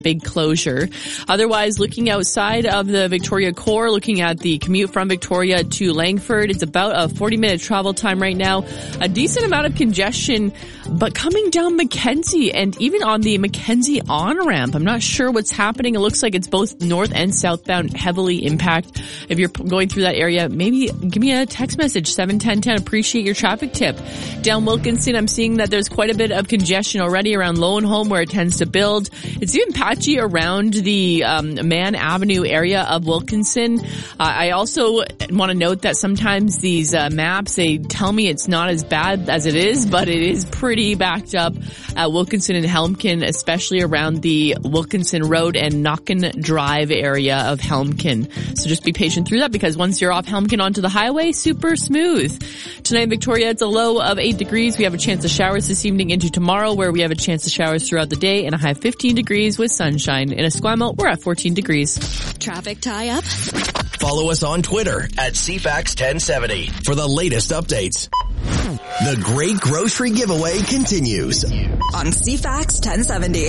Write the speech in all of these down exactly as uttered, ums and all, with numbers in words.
big closure. Otherwise, looking outside of the Victoria core, looking at the commute from Victoria to Langford, it's about a forty minute travel time right now. A decent amount of congestion, but coming down Mackenzie and even on the Mackenzie on-ramp. I'm not sure what's happening. It looks like it's both north and southbound heavily impact. If you're going through that area, maybe give me a text message, seven ten ten. Appreciate your traffic tip. Down Wilkinson, I'm seeing that there's quite a bit of congestion already around Lowenholme where it tends to build. It's even patchy around the um, Mann Avenue area of Wilkinson. Uh, I also want to note that sometimes these uh, maps, they tell me it's not as bad as it is, but it is pretty backed up at Wilkinson and Helmkin, especially around the Wilkinson Road and Knockin Drive area of Helmkin. So just be patient through that, because once you're off Helmkin onto the highway, super smooth. Tonight in Victoria, it's a low of eight degrees. We have a chance of showers this evening into tomorrow, where we have a chance of showers throughout the day, and a high of fifteen degrees with sunshine. In Esquimalt, we're at fourteen degrees. Traffic tie-up? Follow us on Twitter at C FAX ten seventy for the latest updates. The Great Grocery Giveaway continues on C FAX ten seventy.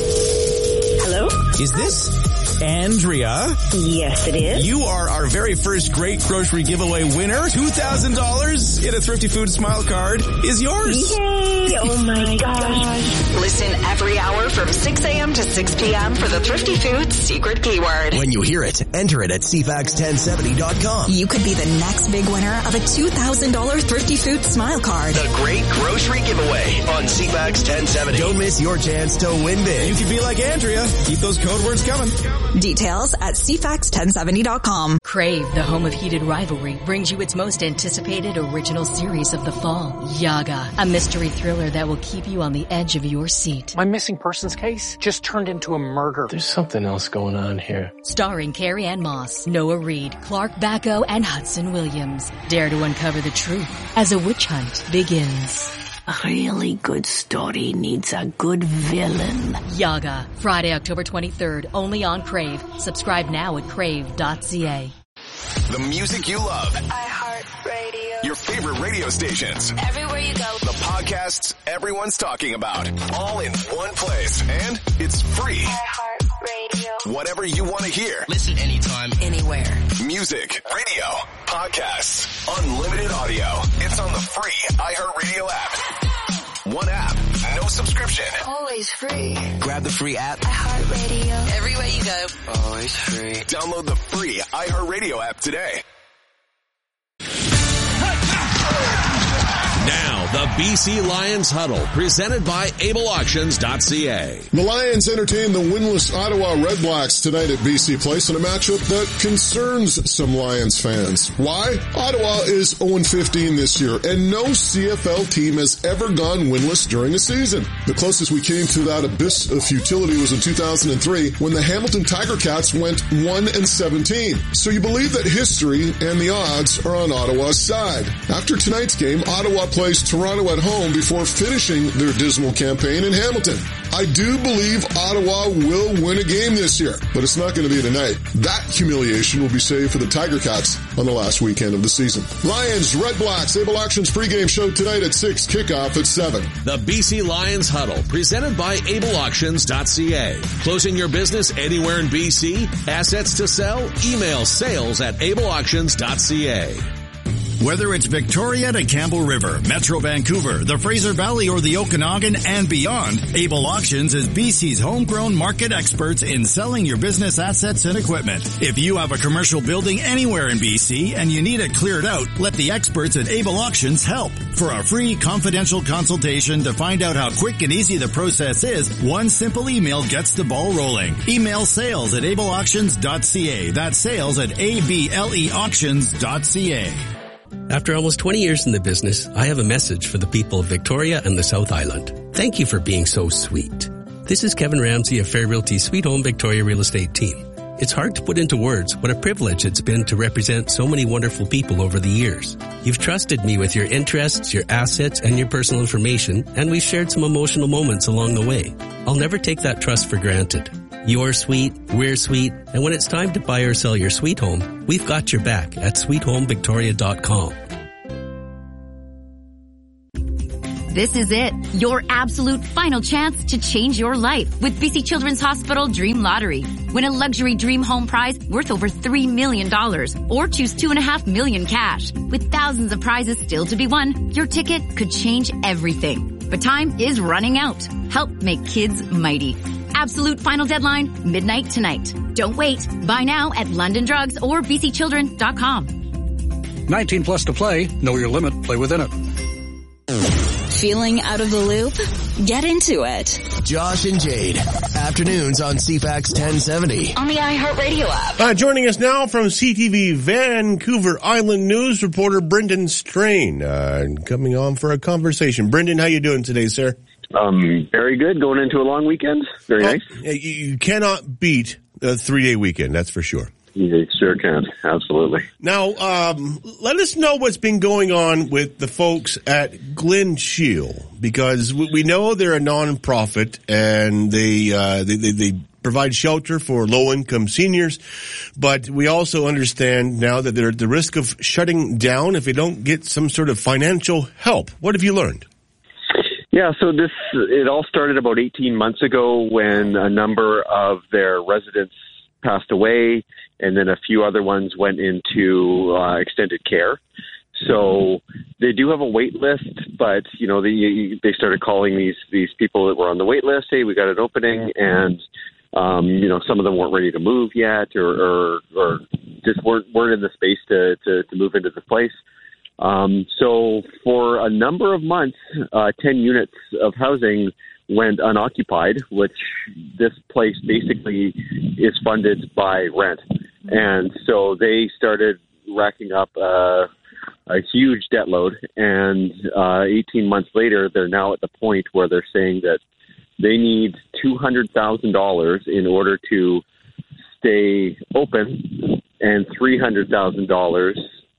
Hello? Is this Andrea? Yes, it is. You are our very first Great Grocery Giveaway winner. two thousand dollars in a Thrifty Food Smile card is yours. Yay! Oh my gosh. Listen every hour from six a.m. to six p.m. for the Thrifty Foods secret keyword. When you hear it, enter it at C FAX ten seventy dot com. You could be the next big winner of a two thousand dollars Thrifty Food Smile card. The Great Grocery Giveaway on C FAX ten seventy. Don't miss your chance to win big. You could be like Andrea. Keep those code words coming. Details at C FAX ten seventy dot com. Crave, the home of heated rivalry, brings you its most anticipated original series of the fall, Yaga, a mystery thriller that will keep you on the edge of your seat. My missing persons case just turned into a murder. There's something else going on here. Starring Carrie Ann Moss, Noah Reid, Clark Bacco, and Hudson Williams. Dare to uncover the truth as a witch hunt begins. A really good story needs a good villain. Yaga, Friday, October twenty-third, only on Crave. Subscribe now at crave dot c a. The music you love. iHeartRadio. Your favorite radio stations. Everywhere you go. The podcasts everyone's talking about. All in one place. And it's free. iHeartRadio. Whatever you want to hear. Listen anytime, anywhere. Music, radio, podcasts, unlimited audio. It's on the free iHeartRadio app. One app, no subscription. Always free. Grab the free app. iHeartRadio. Everywhere you go. Always free. Download the free iHeartRadio app today. Now, the B C Lions Huddle, presented by able auctions dot c a. The Lions entertain the winless Ottawa Redblacks tonight at B C Place in a matchup that concerns some Lions fans. Why? Ottawa is oh and fifteen this year, and no C F L team has ever gone winless during a season. The closest we came to that abyss of futility was in two thousand three, when the Hamilton Tiger Cats went one and seventeen. So you believe that history and the odds are on Ottawa's side. After tonight's game, Ottawa plays Toronto at home before finishing their dismal campaign in Hamilton. I do believe Ottawa will win a game this year, but it's not going to be tonight. That humiliation will be saved for the Tiger Cats on the last weekend of the season. Lions, Red Blacks, Able Auctions pregame show tonight at six, kickoff at seven. The B C Lions Huddle, presented by able auctions dot c a. Closing your business anywhere in B C? Assets to sell? Email sales at able auctions dot c a. Whether it's Victoria to Campbell River, Metro Vancouver, the Fraser Valley, or the Okanagan and beyond, Able Auctions is B C's homegrown market experts in selling your business assets and equipment. If you have a commercial building anywhere in B C and you need it cleared out, let the experts at Able Auctions help. For a free confidential consultation to find out how quick and easy the process is, one simple email gets the ball rolling. Email sales at able auctions dot c a. That's sales at A B L E auctions dot c a. After almost twenty years in the business, I have a message for the people of Victoria and the South Island. Thank you for being so sweet. This is Kevin Ramsey of Fair Realty Sweet Home Victoria Real Estate Team. It's hard to put into words what a privilege it's been to represent so many wonderful people over the years. You've trusted me with your interests, your assets, and your personal information, and we've shared some emotional moments along the way. I'll never take that trust for granted. You're sweet, we're sweet, and when it's time to buy or sell your sweet home, we've got your back at sweet home victoria dot com. This is it. Your absolute final chance to change your life with B C Children's Hospital Dream Lottery. Win a luxury dream home prize worth over three million dollars or choose two and a half million cash. With thousands of prizes still to be won, your ticket could change everything. But time is running out. Help make kids mighty. Absolute final deadline, midnight tonight. Don't wait. Buy now at London Drugs or b c children dot com. nineteen plus to play. Know your limit. Play within it. Feeling out of the loop? Get into it. Josh and Jade. Afternoons on C FAX ten seventy. On the iHeartRadio app. Uh, joining us now from C T V Vancouver Island News reporter Brendan Strain. Uh, coming on for a conversation. Brendan, how you doing today, sir? Um, very good. Going into a long weekend. Very well, nice. You, you cannot beat a three-day weekend, that's for sure. You sure can. Absolutely. Now, um, let us know what's been going on with the folks at Glen Shiel, because we know they're a nonprofit and they, uh, they, they, they provide shelter for low-income seniors, but we also understand now that they're at the risk of shutting down if they don't get some sort of financial help. What have you learned? Yeah, so this, it all started about eighteen months ago when a number of their residents passed away, and then a few other ones went into uh, extended care. So they do have a wait list, but you know they they started calling these these people that were on the wait list. Hey, we got an opening, and um, you know some of them weren't ready to move yet, or or, or just weren't weren't in the space to to, to move into the place. Um, so for a number of months, uh, ten units of housing went unoccupied, which this place basically is funded by rent. And so they started racking up uh, a huge debt load. And uh, eighteen months later, they're now at the point where they're saying that they need two hundred thousand dollars in order to stay open, and three hundred thousand dollars.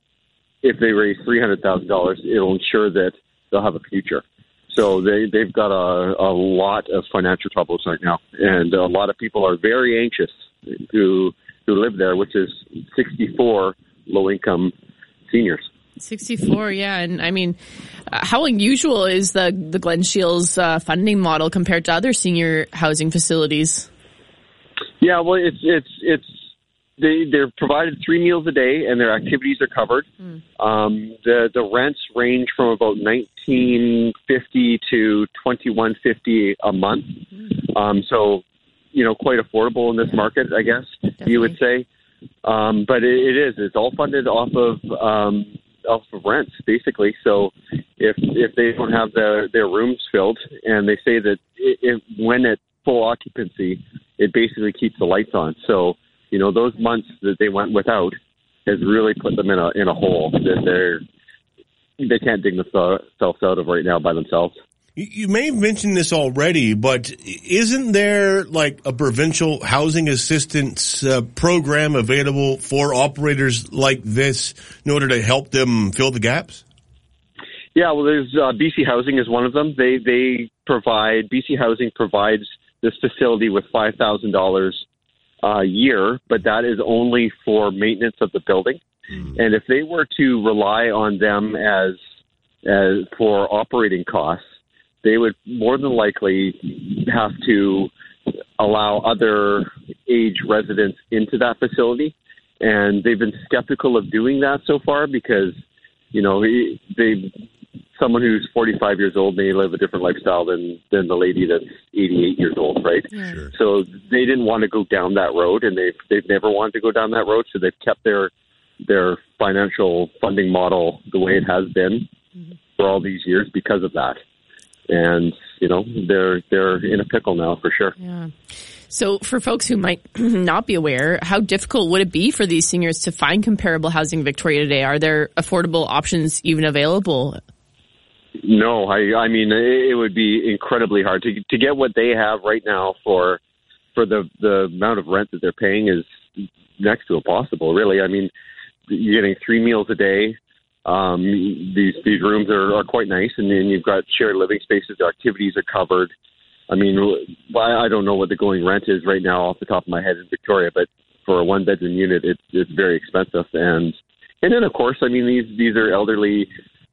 If they raise three hundred thousand dollars, it'll ensure that they'll have a future. So they, they've got a, a lot of financial troubles right now. And a lot of people are very anxious who, who live there, which is sixty-four low-income seniors. sixty-four, yeah. And I mean, uh, how unusual is the, the Glen Shiel's uh, funding model compared to other senior housing facilities? Yeah, well, it's, it's, it's, They, they're provided three meals a day, and their activities are covered. Mm. Um, the the rents range from about nineteen fifty to twenty one fifty a month. Mm. Um, so, you know, quite affordable in this market, I guess Definitely. You would say. Um, but it, it is. It's all funded off of um, off of rents, basically. So, if if they don't have the, their rooms filled, and they say that it, it, when at full occupancy, it basically keeps the lights on. So. You know, those months that they went without has really put them in a in a hole that they're they can't dig themselves out of right now by themselves. You may have mentioned this already, but isn't there like a provincial housing assistance uh, program available for operators like this in order to help them fill the gaps? Yeah, well, there's uh, B C Housing is one of them. They they provide B C Housing provides this facility with five thousand dollars a year, but that is only for maintenance of the building. Mm. And if they were to rely on them as as for operating costs, they would more than likely have to allow other age residents into that facility. And they've been skeptical of doing that so far because, you know, they someone who's forty-five years old may live a different lifestyle than, than the lady that's eighty-eight years old, right? Sure. So they didn't want to go down that road, and they've, they've never wanted to go down that road, so they've kept their their financial funding model the way it has been mm-hmm. for all these years because of that. And, you know, they're they're in a pickle now for sure. Yeah. So for folks who might not be aware, how difficult would it be for these seniors to find comparable housing in Victoria today? Are there affordable options even available? No, I, I mean, it would be incredibly hard to to get what they have right now for for the, the amount of rent that they're paying is next to impossible, really. I mean, you're getting three meals a day. Um, these these rooms are, are quite nice, and then you've got shared living spaces. The activities are covered. I mean, I don't know what the going rent is right now off the top of my head in Victoria, but for a one-bedroom unit, it's it's very expensive. And and then, of course, I mean, these these are elderly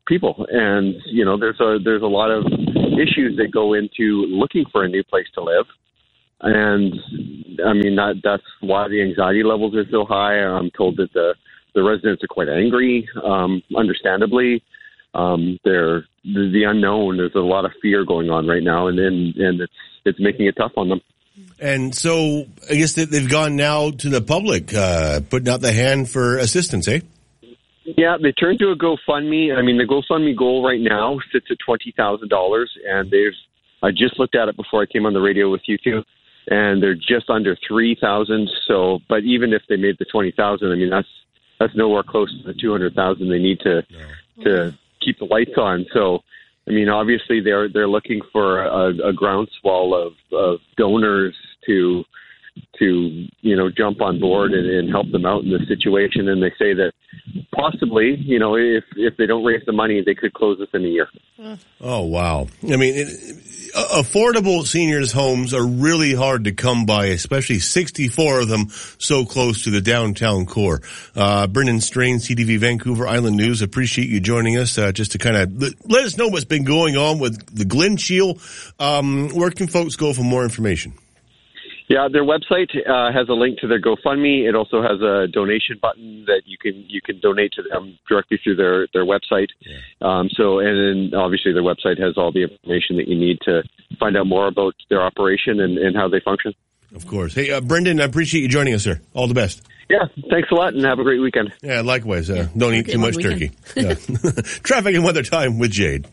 people. And, you know, there's a, there's a lot of issues that go into looking for a new place to live. And I mean, that, that's why the anxiety levels are so high. I'm told that the, the residents are quite angry, um, understandably. Um, they're the, the unknown. There's a lot of fear going on right now, and and, and it's, it's making it tough on them. And so I guess that they've gone now to the public, uh, putting out the hand for assistance, eh? Yeah, they turned to a GoFundMe. I mean, the GoFundMe goal right now sits at twenty thousand dollars, and they've, I just looked at it before I came on the radio with you two, and they're just under three thousand. So, but even if they made the twenty thousand, I mean, that's, that's nowhere close to the two hundred thousand they need to, no. to keep the lights on. So, I mean, obviously they're, they're looking for a, a groundswell of, of donors to, to, you know, jump on board and, and help them out in this situation. And they say that possibly, you know, if, if they don't raise the money, they could close this in a year. Oh, wow. I mean, it, affordable seniors' homes are really hard to come by, especially sixty-four of them so close to the downtown core. Uh, Brendan Strain, C T V Vancouver Island News, appreciate you joining us uh, just to kind of let, let us know what's been going on with the Glen Shiel. Um, where can folks go for more information? Yeah, their website uh, has a link to their GoFundMe. It also has a donation button that you can you can donate to them directly through their, their website. Yeah. Um, so, and then obviously their website has all the information that you need to find out more about their operation and, and how they function. Of course. Hey, uh, Brendan, I appreciate you joining us, sir. All the best. Yeah, thanks a lot, and have a great weekend. Yeah, likewise. Uh, don't eat too much turkey. Yeah. Traffic and weather time with Jade.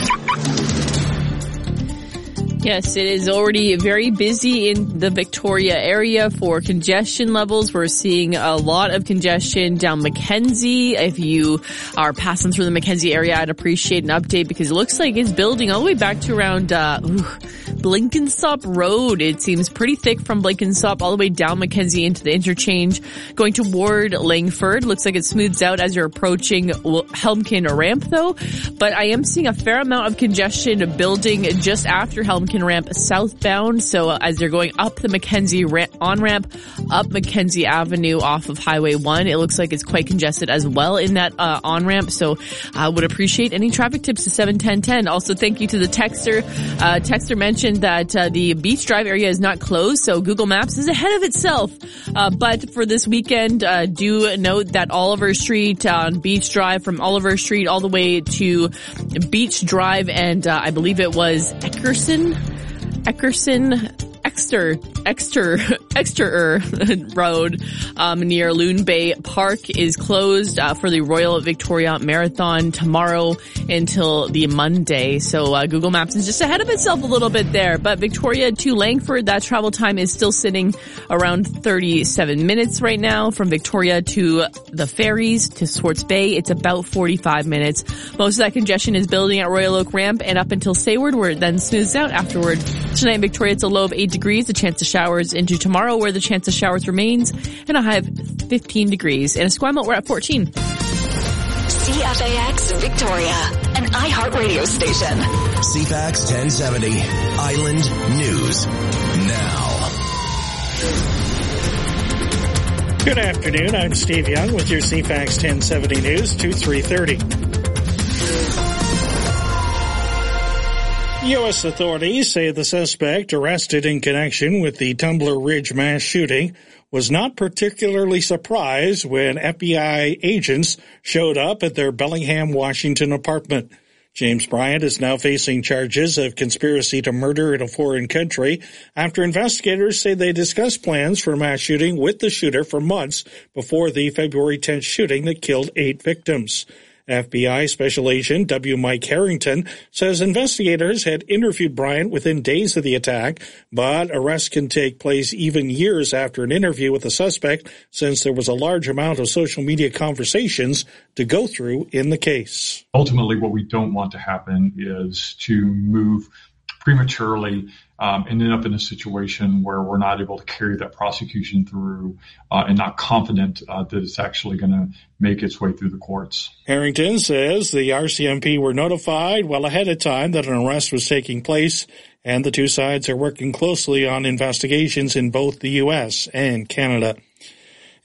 Yes, it is already very busy in the Victoria area for congestion levels. We're seeing a lot of congestion down Mackenzie. If you are passing through the Mackenzie area, I'd appreciate an update because it looks like it's building all the way back to around uh, ooh, Blenkinsop Road. It seems pretty thick from Blenkinsop all the way down Mackenzie into the interchange. Going toward Langford, looks like it smooths out as you're approaching Helmkin Ramp, though. But I am seeing a fair amount of congestion building just after Helmkin Ramp southbound. So uh, as you're going up the Mackenzie ramp, on-ramp, up Mackenzie Avenue off of Highway one, it looks like it's quite congested as well in that uh, on-ramp. So I would appreciate any traffic tips to seven ten ten. Also, thank you to the texter. Uh, texter mentioned that uh, the Beach Drive area is not closed, so Google Maps is ahead of itself. Uh, but for this weekend, uh, do note that Oliver Street on Beach Drive, from Oliver Street all the way to Beach Drive, and uh, I believe it was Eckerson, Eckerson, Exeter, Exeter, Exeter Road um, near Loon Bay Park is closed uh, for the Royal Victoria Marathon tomorrow until the Monday. So uh, Google Maps is just ahead of itself a little bit there. But Victoria to Langford, that travel time is still sitting around thirty-seven minutes right now. From Victoria to the ferries to Swartz Bay, it's about forty-five minutes. Most of that congestion is building at Royal Oak Ramp and up until Sayward, where it then smooths out afterward. Tonight in Victoria, it's a low of eight degrees, a chance of showers into tomorrow, where the chance of showers remains, and a high of fifteen degrees. In Esquimalt, we're at fourteen. C F A X Victoria, an iHeartRadio station. C F A X ten seventy, Island News Now. Good afternoon, I'm Steve Young with your C F A X ten seventy News, two three thirty. U S authorities say the suspect arrested in connection with the Tumbler Ridge mass shooting was not particularly surprised when F B I agents showed up at their Bellingham, Washington apartment. James Bryant is now facing charges of conspiracy to murder in a foreign country after investigators say they discussed plans for a mass shooting with the shooter for months before the February tenth shooting that killed eight victims. F B I Special Agent W. Mike Harrington says investigators had interviewed Bryant within days of the attack, but arrests can take place even years after an interview with the suspect, since there was a large amount of social media conversations to go through in the case. Ultimately, what we don't want to happen is to move prematurely um, and end up in a situation where we're not able to carry that prosecution through uh, and not confident uh, that it's actually going to make its way through the courts. Harrington says the R C M P were notified well ahead of time that an arrest was taking place, and the two sides are working closely on investigations in both the U S and Canada.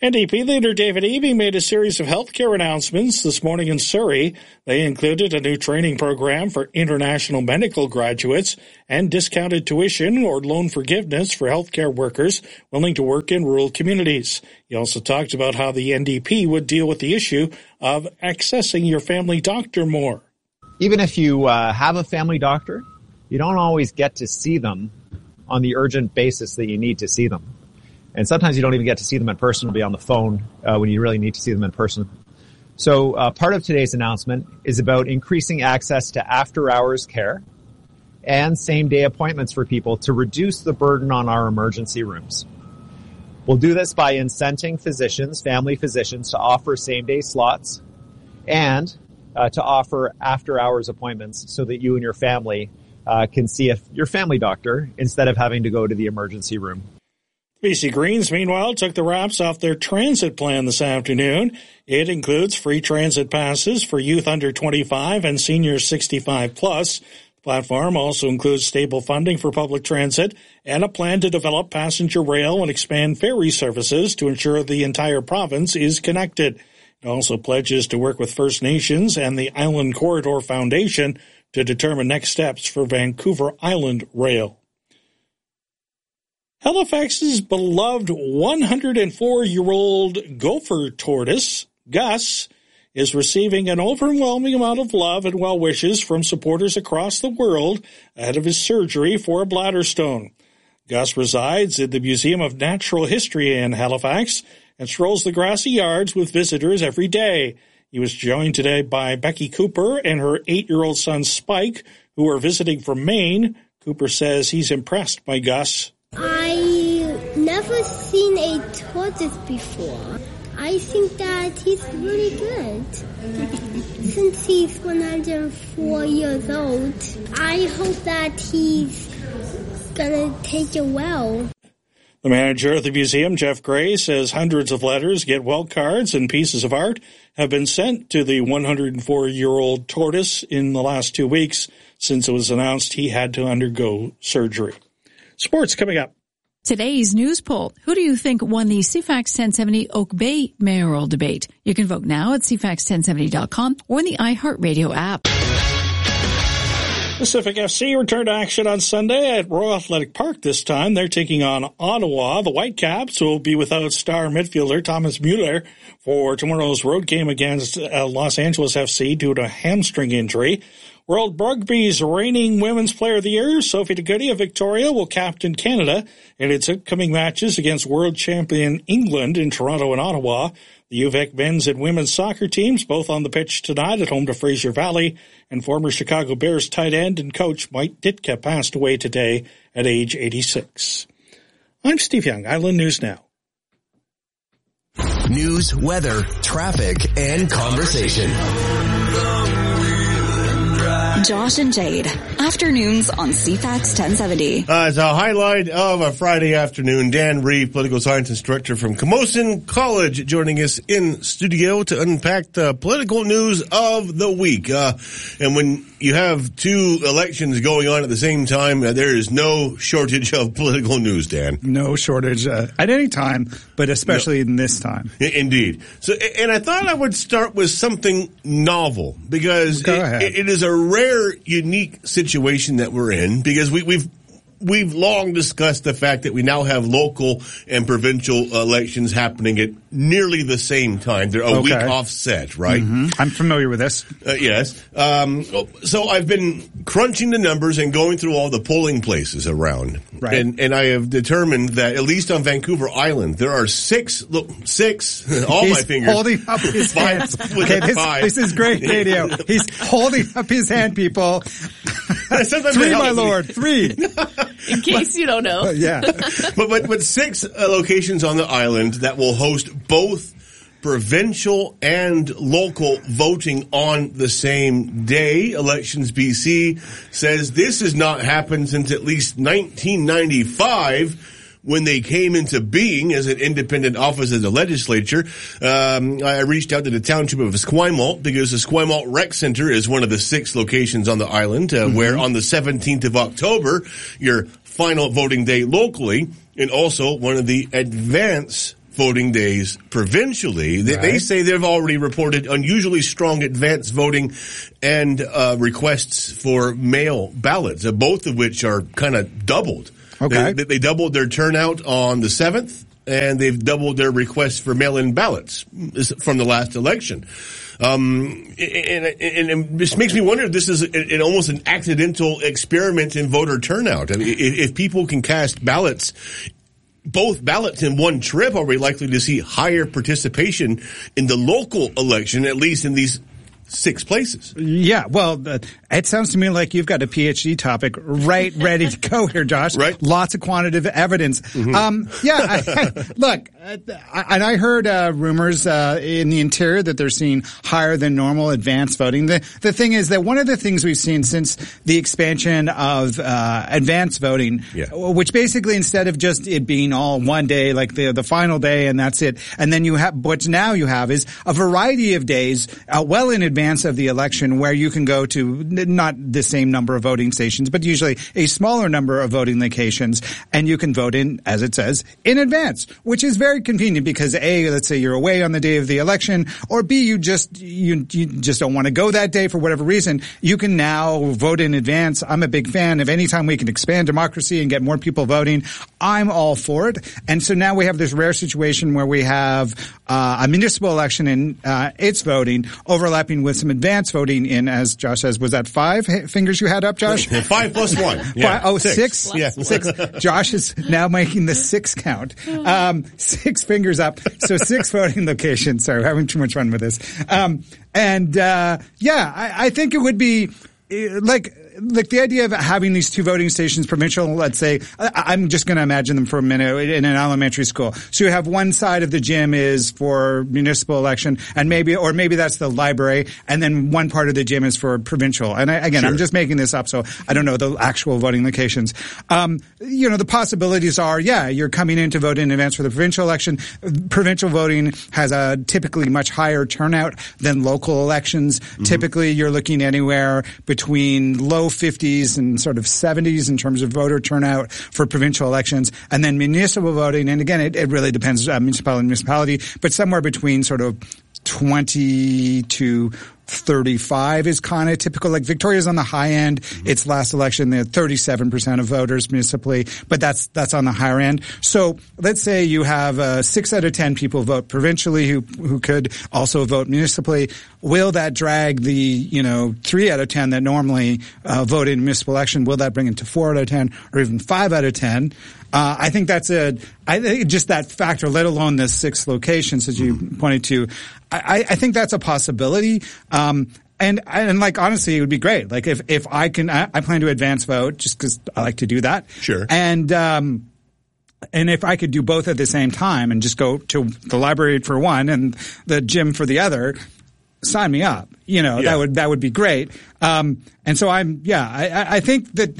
N D P leader David Eby made a series of healthcare announcements this morning in Surrey. They included a new training program for international medical graduates and discounted tuition or loan forgiveness for healthcare workers willing to work in rural communities. He also talked about how the N D P would deal with the issue of accessing your family doctor more. Even if you uh, have a family doctor, you don't always get to see them on the urgent basis that you need to see them. And sometimes you don't even get to see them in person. It'll be on the phone uh, when you really need to see them in person. So uh, part of today's announcement is about increasing access to after-hours care and same-day appointments for people to reduce the burden on our emergency rooms. We'll do this by incenting physicians, family physicians, to offer same-day slots and uh, to offer after-hours appointments so that you and your family uh, can see a, your family doctor instead of having to go to the emergency room. B C Greens, meanwhile, took the wraps off their transit plan this afternoon. It includes free transit passes for youth under twenty-five and seniors sixty-five plus. The platform also includes stable funding for public transit and a plan to develop passenger rail and expand ferry services to ensure the entire province is connected. It also pledges to work with First Nations and the Island Corridor Foundation to determine next steps for Vancouver Island Rail. Halifax's beloved one hundred four-year-old gopher tortoise, Gus, is receiving an overwhelming amount of love and well wishes from supporters across the world ahead of his surgery for a bladder stone. Gus resides in the Museum of Natural History in Halifax and strolls the grassy yards with visitors every day. He was joined today by Becky Cooper and her eight-year-old son Spike, who are visiting from Maine. Cooper says he's impressed by Gus. I never seen a tortoise before. I think that he's really good. Since he's one hundred four years old, I hope that he's gonna take it well. The manager of the museum, Jeff Gray, says hundreds of letters, get well cards, and pieces of art have been sent to the one hundred four-year-old tortoise in the last two weeks since it was announced he had to undergo surgery. Sports coming up. Today's news poll. Who do you think won the C FAX ten seventy Oak Bay mayoral debate? You can vote now at C FAX ten seventy dot com or in the iHeartRadio app. Pacific F C returned to action on Sunday at Royal Athletic Park this time. They're taking on Ottawa. The Whitecaps will be without star midfielder Thomas Mueller for tomorrow's road game against uh, Los Angeles F C due to a hamstring injury. World Rugby's reigning Women's Player of the Year, Sophie Degoody of Victoria, will captain Canada in its upcoming matches against world champion England in Toronto and Ottawa. The U V E C men's and women's soccer teams both on the pitch tonight at home to Fraser Valley, and former Chicago Bears tight end and coach Mike Ditka passed away today at age eighty-six. I'm Steve Young, Island News Now. News, weather, traffic, and conversation. Josh and Jade, afternoons on C FAX ten seventy. Uh, as a highlight of a Friday afternoon, Dan Reeve, political science instructor from Camosun College, joining us in studio to unpack the political news of the week. Uh, and when you have two elections going on at the same time, uh, there is no shortage of political news, Dan. No shortage uh, at any time, but especially no. in this time. Indeed. So, and I thought I would start with something novel, because it, it is a rare, unique situation that we're in, because we, we've we've long discussed the fact that we now have local and provincial elections happening at nearly the same time. They're a okay. week offset, right? Mm-hmm. I'm familiar with this. Uh, yes. Um, so I've been crunching the numbers and going through all the polling places around. Right. And, and I have determined that, at least on Vancouver Island, there are six, look, six, all He's my fingers. holding up his five, hands. Okay, this, this is great radio. He's holding up his hand, people. Three, my lord, three. In case you don't know. Uh, yeah. but, but, but six uh, locations on the island that will host both provincial and local voting on the same day. Elections B C says this has not happened since at least nineteen ninety-five, when they came into being as an independent office of the legislature. Um, I reached out to the township of Esquimalt, because the Esquimalt Rec Center is one of the six locations on the island, uh, mm-hmm. where on the seventeenth of October, your final voting day locally, and also one of the advance voting days provincially. They, Right. they say they've already reported unusually strong advance voting and uh, requests for mail ballots, uh, both of which are kind of doubled. Okay. They, they doubled their turnout on the seventh, and they've doubled their requests for mail-in ballots from the last election. Um, and, and, and this makes me wonder if this is an, an almost an accidental experiment in voter turnout. I mean, if, if people can cast ballots, both ballots in one trip, are we likely to see higher participation in the local election, at least in these six places? Yeah, well, uh, it sounds to me like you've got a PhD topic right ready to go here, Josh. Right. Lots of quantitative evidence. Mm-hmm. Um, yeah, I, look, uh, I, and I heard uh, rumors uh, in the interior that they're seeing higher than normal advance voting. The, the thing is that one of the things we've seen since the expansion of uh, advance voting, Yeah. which basically instead of just it being all one day, like the the final day and that's it, and then you have, what now you have is a variety of days uh, well in advance of the election where you can go to n- not the same number of voting stations, but usually a smaller number of voting locations, and you can vote in, as it says, in advance, which is very convenient because A, let's say you're away on the day of the election, or B, you just, you, you just don't want to go that day for whatever reason. You can now vote in advance. I'm a big fan of any time we can expand democracy and get more people voting. I'm all for it. And so now we have this rare situation where we have uh, a municipal election and uh, its voting overlapping with some advance voting in, as Josh says, was that five fingers you had up, Josh? Five plus one. Yeah. Five, oh, six. six? Yeah. Six. Josh is now making the six count. Um, six fingers up. So six voting locations. Sorry, we're having too much fun with this. Um, and, uh, yeah, I, I think it would be, uh, like, like the idea of having these two voting stations, provincial, let's say, I, I'm just going to imagine them for a minute in an elementary school. So you have one side of the gym is for municipal election, and maybe, or maybe that's the library, and then one part of the gym is for provincial. And I, again, Sure. I'm just making this up, so I don't know the actual voting locations. Um, you know, the possibilities are, yeah, you're coming in to vote in advance for the provincial election. Provincial voting has a typically much higher turnout than local elections. Mm-hmm. Typically, you're looking anywhere between low fifties and sort of seventies in terms of voter turnout for provincial elections. And then municipal voting, and again, it, it really depends uh, municipality to municipality, but somewhere between sort of twenty to thirty-five is kind of typical. Like Victoria's on the high end. Mm-hmm. Its last election, they had thirty-seven percent of voters municipally, but that's, that's on the higher end. So let's say you have uh, six out of ten people vote provincially who, who could also vote municipally. Will that drag the, you know, three out of ten that normally uh, vote in municipal election? Will that bring it to four out of ten or even five out of ten? Uh, I think that's a, I think just that factor, let alone the six locations as you pointed to, I, I think that's a possibility. Um, and, and like, honestly, it would be great. Like, if, if I can, I, I plan to advance vote just because I like to do that. Sure. And, um, and if I could do both at the same time and just go to the library for one and the gym for the other, sign me up. You know, Yeah. that would, that would be great. Um, and so I'm, yeah, I, I think that,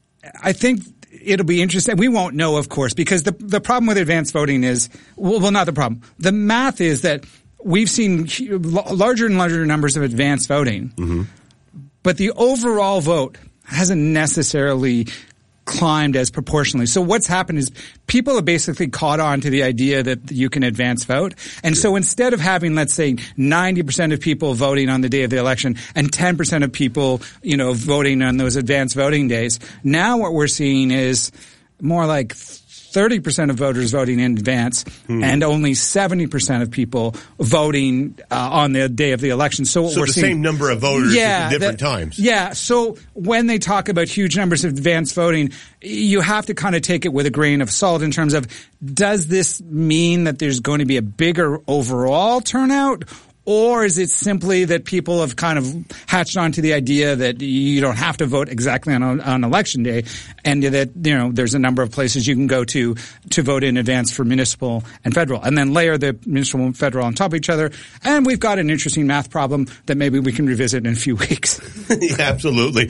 I think, it'll be interesting. We won't know, of course, because the the problem with advanced voting is, well, well not the problem. The math is that we've seen larger and larger numbers of advanced voting, mm-hmm. but the overall vote hasn't necessarily climbed as proportionally. So what's happened is people have basically caught on to the idea that you can advance vote. And so instead of having, let's say, ninety percent of people voting on the day of the election and ten percent of people, you know, voting on those advanced voting days, now what we're seeing is more like thirty percent of voters voting in advance hmm. and only seventy percent of people voting uh, on the day of the election. So, what so we're the seeing, same number of voters yeah, at different the, times. Yeah. So when they talk about huge numbers of advanced voting, you have to kind of take it with a grain of salt in terms of, does this mean that there's going to be a bigger overall turnout? Or is it simply that people have kind of hatched onto the idea that you don't have to vote exactly on, on election day, and that, you know, there's a number of places you can go to to vote in advance for municipal and federal, and then layer the municipal and federal on top of each other. And we've got an interesting math problem that maybe we can revisit in a few weeks. Yeah, absolutely.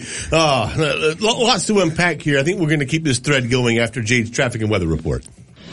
Oh, lots to unpack here. I think we're going to keep this thread going after Jade's traffic and weather report.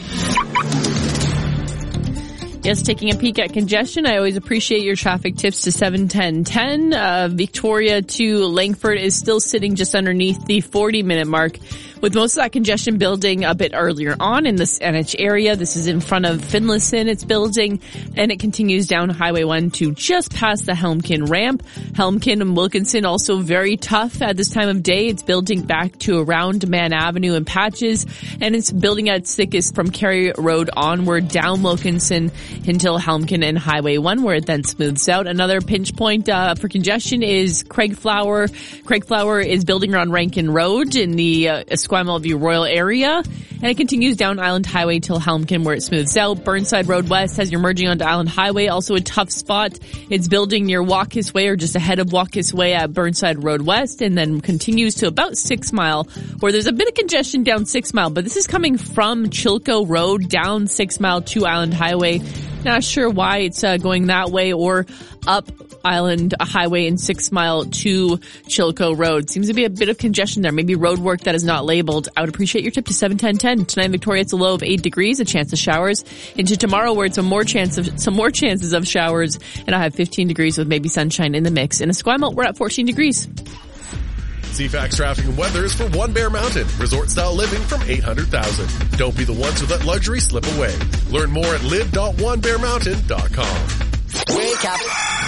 Yes, taking a peek at congestion. I always appreciate your traffic tips to seven ten ten. Uh, Victoria to Langford is still sitting just underneath the forty minute mark with most of that congestion building a bit earlier on in the Saanich area. This is in front of Finlayson. It's building, and it continues down Highway one to just past the Helmkin ramp. Helmkin and Wilkinson also very tough at this time of day. It's building back to around Man Avenue in patches, and it's building at thickest from Cary Road onward down Wilkinson until Helmkin and Highway one, where it then smooths out. Another pinch point uh, for congestion is Craigflower. Craigflower is building around Rankin Road in the uh, Esquimalt View Royal area, and it continues down Island Highway till Helmkin, where it smooths out. Burnside Road West, as you're merging onto Island Highway, also a tough spot. It's building near Walkis Way or just ahead of Walkis Way at Burnside Road West, and then continues to about Six Mile, where there's a bit of congestion down Six Mile, but this is coming from Chilco Road down Six Mile to Island Highway. Not sure why it's uh, going that way, or up Island Highway and Six Mile to Chilco Road. Seems to be a bit of congestion there. Maybe road work that is not labeled. I would appreciate your tip to seven ten ten. Tonight in Victoria, it's a low of eight degrees, a chance of showers. Into tomorrow, where it's a more chance of some more chances of showers, and I have fifteen degrees with maybe sunshine in the mix. In Esquimalt, we're at fourteen degrees. C FAX traffic and weather is for One Bear Mountain. Resort-style living from eight hundred thousand dollars. Don't be the ones who let luxury slip away. Learn more at live dot one bear mountain dot com. Wake up.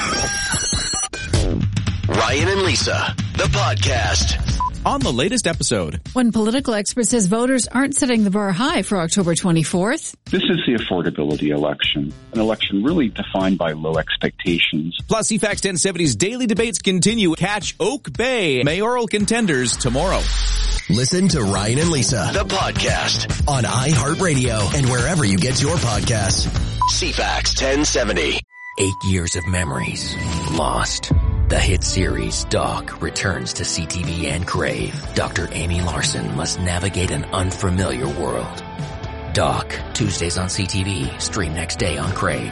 Ryan and Lisa, the podcast. On the latest episode. One political expert says voters aren't setting the bar high for October twenty-fourth. This is the affordability election, an election really defined by low expectations. Plus, C FAX ten seventy's daily debates continue. Catch Oak Bay mayoral contenders tomorrow. Listen to Ryan and Lisa, the podcast, on iHeartRadio and wherever you get your podcasts. C FAX ten seventy. Eight years of memories lost. The hit series Doc returns to C T V and Crave. Doctor Amy Larson must navigate an unfamiliar world. Doc, Tuesdays on C T V, stream next day on Crave.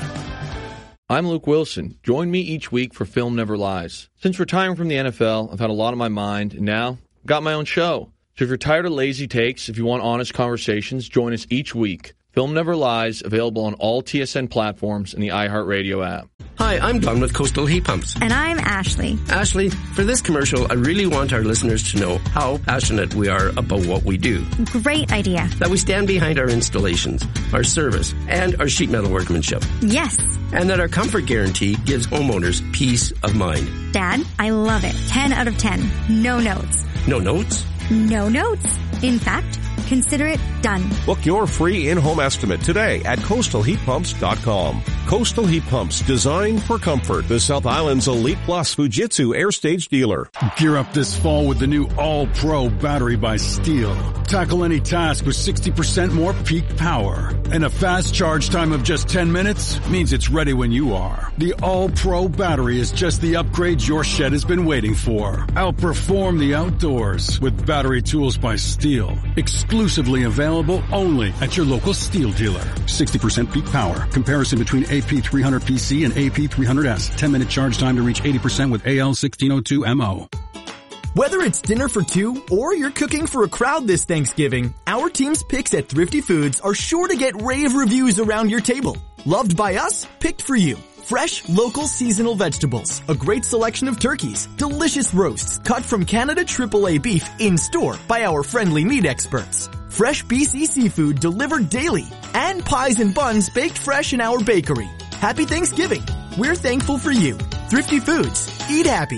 I'm Luke Wilson. Join me each week for Film Never Lies. Since retiring from the N F L, I've had a lot on my mind, and now I've got my own show. So if you're tired of lazy takes, if you want honest conversations, join us each week. Film Never Lies, available on all T S N platforms and the iHeartRadio app. Hi, I'm Don with Coastal Heat Pumps. And I'm Ashley. Ashley, for this commercial, I really want our listeners to know how passionate we are about what we do. Great idea. That we stand behind our installations, our service, and our sheet metal workmanship. Yes. And that our comfort guarantee gives homeowners peace of mind. Dad, I love it. ten out of ten. No notes. No notes? No notes. In fact, consider it done. Book your free in-home estimate today at coastal heat pumps dot com. Coastal Heat Pumps, designed for comfort. The South Island's Elite Plus Fujitsu Air Stage dealer. Gear up this fall with the new All-Pro battery by Steel. Tackle any task with sixty percent more peak power. And a fast charge time of just ten minutes means it's ready when you are. The All-Pro battery is just the upgrade your shed has been waiting for. Outperform the outdoors with battery tools by Steel. Exclusively available only at your local Steel dealer. sixty percent peak power. Comparison between A P three hundred P C and A P three hundred S. ten minute charge time to reach eighty percent with A L sixteen oh two M O. Whether it's dinner for two or you're cooking for a crowd this Thanksgiving, our team's picks at Thrifty Foods are sure to get rave reviews around your table. Loved by us, picked for you. Fresh, local, seasonal vegetables, a great selection of turkeys, delicious roasts cut from Canada triple A beef in store by our friendly meat experts. Fresh B C seafood delivered daily, and pies and buns baked fresh in our bakery. Happy Thanksgiving. We're thankful for you. Thrifty Foods. Eat happy.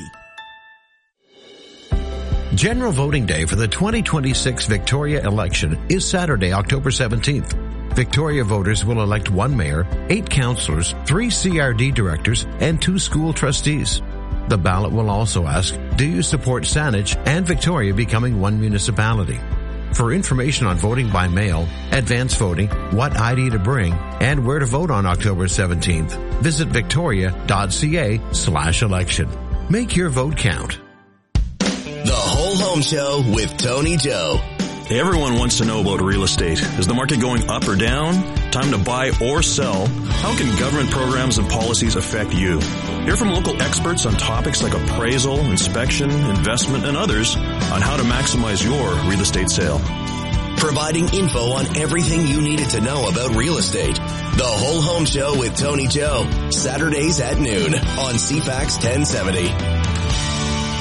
General voting day for the twenty twenty-six Victoria election is Saturday, October seventeenth. Victoria voters will elect one mayor, eight councillors, three C R D directors, and two school trustees. The ballot will also ask, do you support Saanich and Victoria becoming one municipality? For information on voting by mail, advance voting, what I D to bring, and where to vote on October seventeenth, visit victoria.ca slash election. Make your vote count. The Whole Home Show with Tony Joe. Everyone wants to know about real estate. Is the market going up or down? Time to buy or sell? How can government programs and policies affect you? Hear from local experts on topics like appraisal, inspection, investment, and others on how to maximize your real estate sale. Providing info on everything you needed to know about real estate. The Whole Home Show with Tony Joe. Saturdays at noon on C FAX ten seventy.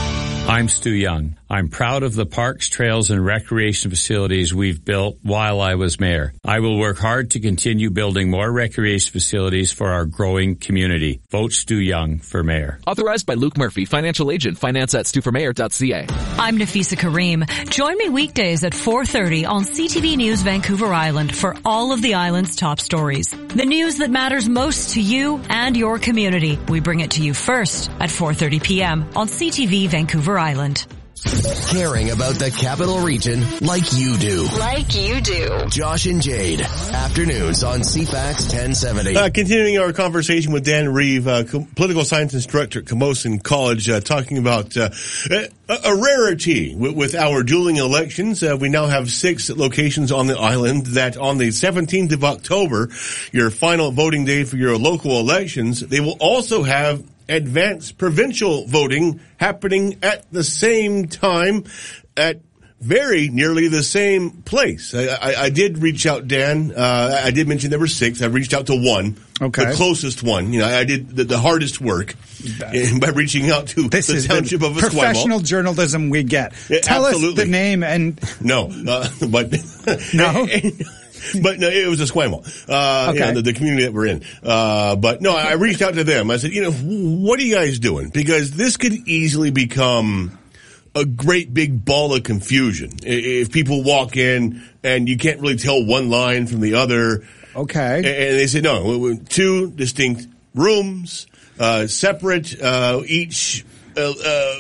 I'm Stu Young. I'm proud of the parks, trails, and recreation facilities we've built while I was mayor. I will work hard to continue building more recreation facilities for our growing community. Vote Stu Young for mayor. Authorized by Luke Murphy, financial agent, finance at stu for mayor dot c a. I'm Nafisa Kareem. Join me weekdays at four thirty on C T V News Vancouver Island for all of the island's top stories. The news that matters most to you and your community. We bring it to you first at four thirty p.m. on C T V Vancouver Island. Caring about the capital region like you do. Like you do. Josh and Jade. Afternoons on C FAX ten seventy. Uh, continuing our conversation with Dan Reeve, uh, co- political science instructor at Camosun College, uh, talking about uh, a, a rarity with, with our dueling elections. Uh, we now have six locations on the island that on the seventeenth of October, your final voting day for your local elections, they will also have advanced provincial voting happening at the same time at very nearly the same place. I, I, I did reach out, Dan. Uh, I did mention there were six. I reached out to one, okay, the closest one. You know, I did the, the hardest work by reaching out to this the is township the of Esquimalt. Professional journalism we get. Yeah, Tell absolutely. us the name and no, uh, but no. But no, it was Esquimalt, uh, okay. you know, the, the community that we're in. Uh, but no, I reached out to them. I said, you know, what are you guys doing? Because this could easily become a great big ball of confusion if people walk in and you can't really tell one line from the other. Okay. And they said, no, two distinct rooms, uh, separate, uh, each, uh, uh,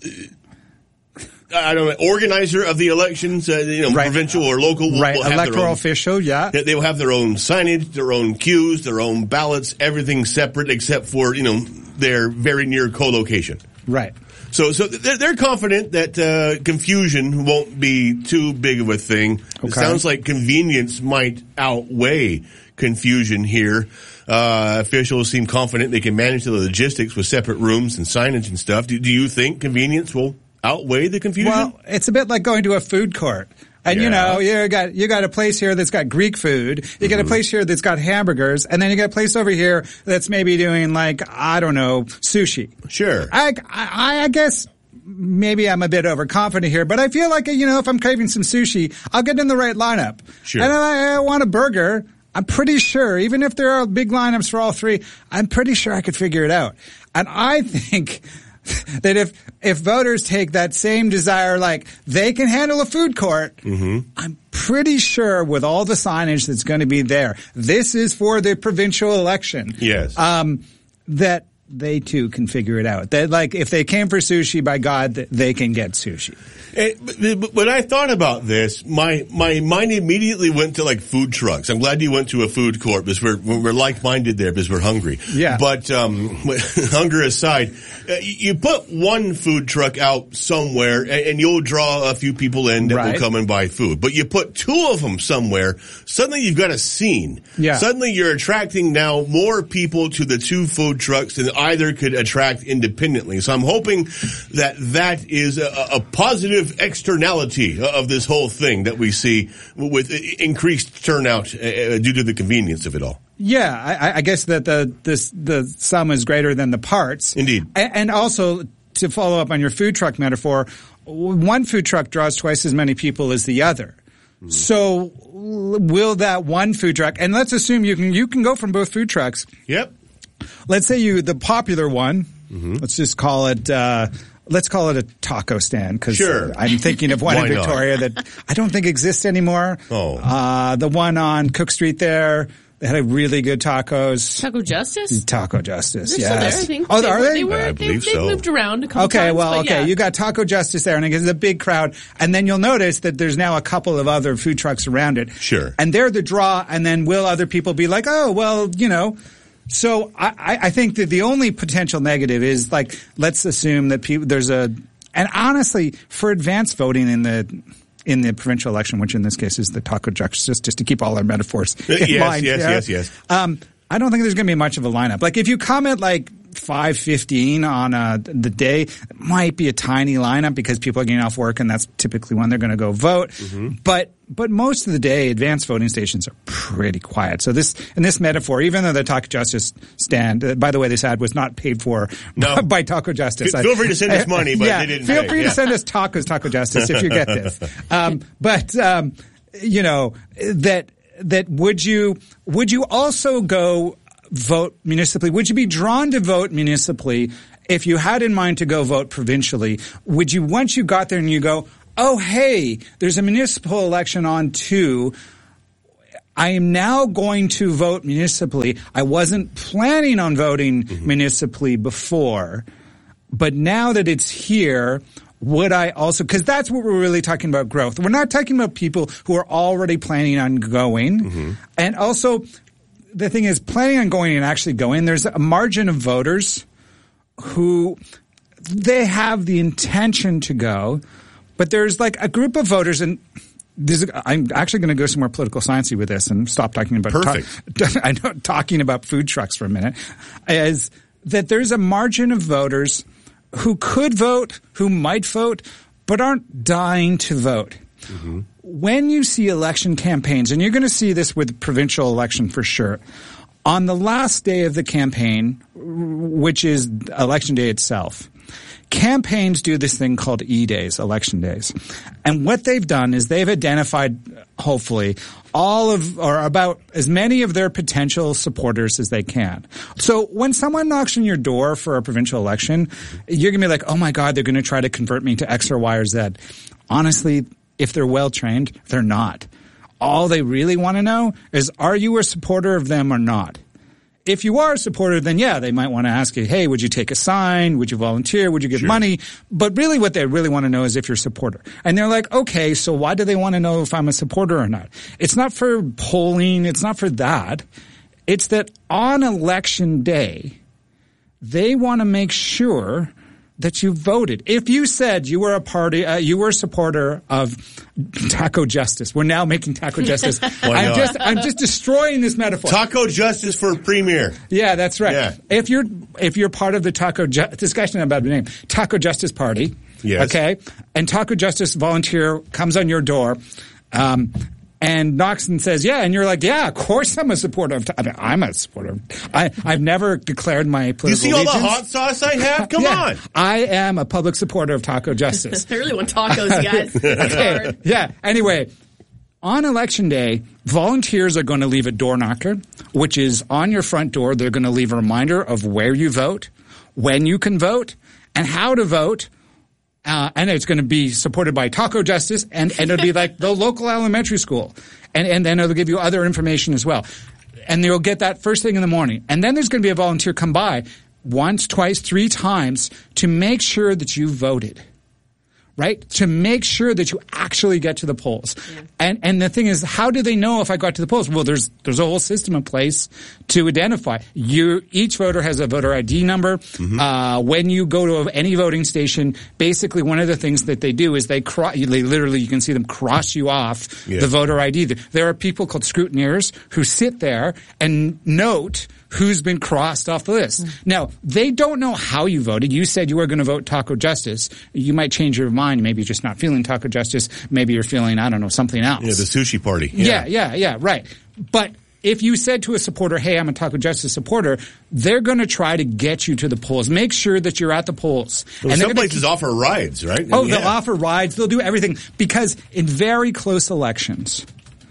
I don't know, organizer of the elections, uh, you know, right. provincial or local. Will, right, will have electoral their own, official, yeah. They will have their own signage, their own queues, their own ballots, everything separate except for, you know, their very near co-location. Right. So, so they're, they're confident that uh, confusion won't be too big of a thing. Okay. It sounds like convenience might outweigh confusion here. Uh, officials seem confident they can manage the logistics with separate rooms and signage and stuff. Do, do you think convenience will outweigh the confusion? Well, it's a bit like going to a food court. And, yeah. you know, you got, you got a place here that's got Greek food. You mm-hmm. got a place here that's got hamburgers. And then you got a place over here that's maybe doing like, I don't know, sushi. Sure. I, I, I guess maybe I'm a bit overconfident here, but I feel like, you know, if I'm craving some sushi, I'll get in the right lineup. Sure. And if I want a burger, I'm pretty sure, even if there are big lineups for all three, I'm pretty sure I could figure it out. And I think that if if voters take that same desire, like they can handle a food court, mm-hmm. I'm pretty sure with all the signage that's going to be there, this is for the provincial election. Yes. Um, that they too can figure it out. That like if they came for sushi, by God, they can get sushi. It, but when I thought about this, my my mind immediately went to like food trucks. I'm glad you went to a food court because we're we're like-minded there because we're hungry. Yeah. But um, hunger aside, uh, you put one food truck out somewhere, and, and you'll draw a few people in that right. will come and buy food. But you put two of them somewhere, suddenly you've got a scene. Yeah. Suddenly you're attracting now more people to the two food trucks than either could attract independently. So I'm hoping that that is a, a positive externality of this whole thing that we see with increased turnout uh, due to the convenience of it all. Yeah, I, I guess that the this the sum is greater than the parts. Indeed, and also to follow up on your food truck metaphor, one food truck draws twice as many people as the other. Mm. So will that one food truck? And let's assume you can you can go from both food trucks. Yep. Let's say you the popular one. Mm-hmm. Let's just call it. Uh, Let's call it a taco stand because sure. I'm thinking of one in Victoria not? that I don't think exists anymore. Oh, uh, the one on Cook Street there. They had a really good tacos. Taco Justice? Taco Justice, They're yes. still there, I think. Oh, they are were, they? they were, I they, believe they've so. moved around a couple okay, times. well, okay. Yeah. You got Taco Justice there, and it's a big crowd. And then you'll notice that there's now a couple of other food trucks around it. Sure. And they're the draw, and then will other people be like, oh, well, you know. So I, I think that the only potential negative is, like, let's assume that people, there's a, and honestly, for advanced voting in the in the provincial election, which in this case is the Taco Justice, just to keep all our metaphors in yes, mind. Yes, yeah? yes, yes, um, I don't think there's going to be much of a lineup. Like if you come at like five fifteen on uh, the day, it might be a tiny lineup because people are getting off work and that's typically when they're going to go vote. Mm-hmm. But but most of the day, advanced voting stations are pretty quiet. So this, in this metaphor, even though the Taco Justice stand, uh, by the way, this ad was not paid for no. by Taco Justice. F- feel free to send us money, but yeah, they didn't feel pay. free yeah. to send us tacos, Taco Justice, if you get this. Um, but, um, you know, that, that would you, would you also go vote municipally? Would you be drawn to vote municipally if you had in mind to go vote provincially? Would you, once you got there and you go, oh, hey, there's a municipal election on too. I am now going to vote municipally. I wasn't planning on voting mm-hmm. municipally before, but now that it's here, would I also, because that's what we're really talking about growth. We're not talking about people who are already planning on going. Mm-hmm. And also, the thing is, planning on going and actually going, there's a margin of voters who they have the intention to go, but there's like a group of voters, and this is, I'm actually going to go some more political sciencey with this and stop talking about Perfect. Talk, I know talking about food trucks for a minute. Is that there's a margin of voters who could vote, who might vote, but aren't dying to vote. Mm-hmm. When you see election campaigns, and you're going to see this with provincial election for sure, on the last day of the campaign, which is election day itself, campaigns do this thing called E-days, election days. And what they've done is they've identified, hopefully, all of, or about as many of their potential supporters as they can. So when someone knocks on your door for a provincial election, you're going to be like, oh my God, they're going to try to convert me to X or Y or Z. Honestly, if they're well trained, they're not. All they really want to know is, are you a supporter of them or not? If you are a supporter, then yeah, they might want to ask you, hey, would you take a sign? Would you volunteer? Would you give sure. money? But really what they really want to know is if you're a supporter. And they're like, okay, so why do they want to know if I'm a supporter or not? It's not for polling. It's not for that. It's that on election day, they want to make sure that you voted. If you said you were a party, uh, you were a supporter of Taco Justice. We're now making Taco Justice. I'm just, I'm just destroying this metaphor. Taco Justice for premier. Yeah, that's right. Yeah. If you're, if you're part of the Taco Ju- this guy's not a bad name, Taco Justice Party. Yes. Okay. And Taco Justice volunteer comes on your door, um, and knocks and says, yeah, and you're like, yeah, of course I'm a supporter of, I mean, I'm a supporter of, I, I've never declared my political You see all allegiance. the hot sauce I have? Come yeah, on. I am a public supporter of Taco Justice. I really want tacos, guys. Okay. Yeah. Anyway, on election day, volunteers are going to leave a door knocker, which is on your front door. They're going to leave a reminder of where you vote, when you can vote, and how to vote. Uh, and it's going to be supported by Taco Justice, and, and it'll be like the local elementary school. And, and then it'll give you other information as well. And you'll get that first thing in the morning. And then there's going to be a volunteer come by once, twice, three times to make sure that you voted. Right? To make sure that you actually get to the polls. Yeah. And and the thing is, how do they know if I got to the polls? Well, there's there's a whole system in place to identify. You each voter has a voter I D number. Mm-hmm. Uh when you go to any voting station, basically one of the things that they do is they cro- they literally you can see them cross you off yeah. the voter I D. There are people called scrutineers who sit there and note who's been crossed off the list. Mm. Now, they don't know how you voted. You said you were going to vote Taco Justice. You might change your mind. Maybe you're just not feeling Taco Justice. Maybe you're feeling, I don't know, something else. Yeah, the sushi party. Yeah, yeah, yeah, yeah right. But if you said to a supporter, hey, I'm a Taco Justice supporter, they're going to try to get you to the polls. Make sure that you're at the polls. Well, and some places keep... offer rides, right? Oh, yeah. they'll offer rides. They'll do everything. Because in very close elections,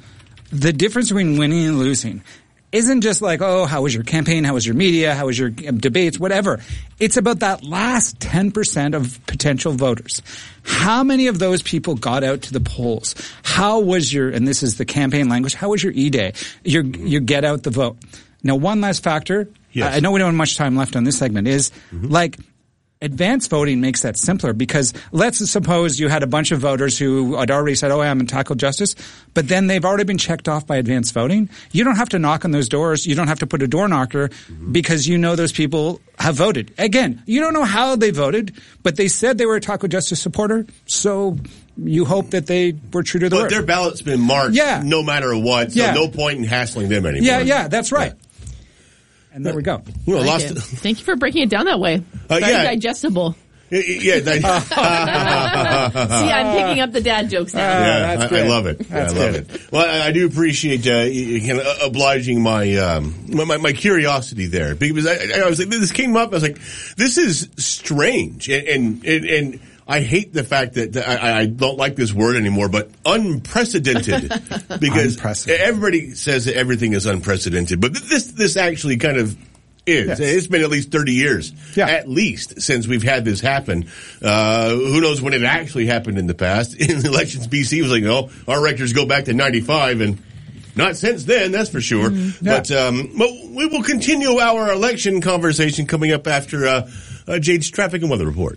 the difference between winning and losing isn't just like, oh, how was your campaign? How was your media? How was your debates? Whatever. It's about that last ten percent of potential voters. How many of those people got out to the polls? How was your, and this is the campaign language, how was your E-Day? Your, mm-hmm. your get out the vote. Now, one last factor, yes. I know we don't have much time left on this segment, is mm-hmm. like, advanced voting makes that simpler because let's suppose you had a bunch of voters who had already said, oh, I'm in Taco Justice, but then they've already been checked off by advanced voting. You don't have to knock on those doors. You don't have to put a door knocker mm-hmm. because you know those people have voted. Again, you don't know how they voted, but they said they were a Taco Justice supporter, so you hope that they were true to the but word. But their ballot's been marked yeah. no matter what, so yeah. no point in hassling them anymore. Yeah, yeah, that's right. Yeah. And there we go. You know, Thank, lost you. Thank you for breaking it down that way. Uh, Very yeah. digestible. Yeah, that, See, I'm picking up the dad jokes now. Yeah, I, I love it. I love good. it. Well, I, I do appreciate uh, you kind of obliging my, um, my my curiosity there, because I, I was like, this came up. I was like, this is strange, and and, and, and I hate the fact that I, I don't like this word anymore, but unprecedented, because unprecedented. Everybody says that everything is unprecedented, but this this actually kind of is. Yes. It's been at least thirty years, yeah. at least, since we've had this happen. Uh, who knows when it actually happened in the past? In elections, B C was like, no, our records go back to ninety-five, and not since then, that's for sure. Mm-hmm. Yeah. But, um, but we will continue our election conversation coming up after uh, uh, Jade's traffic and weather report.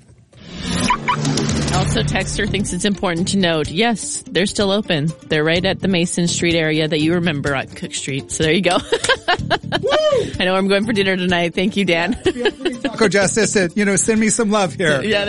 Also, Texter thinks it's important to note, yes, they're still open. They're right at the Mason Street area that you remember at Cook Street. So there you go. I know I'm going for dinner tonight. Thank you, Dan. Taco Justice, you know, send me some love here. Yeah.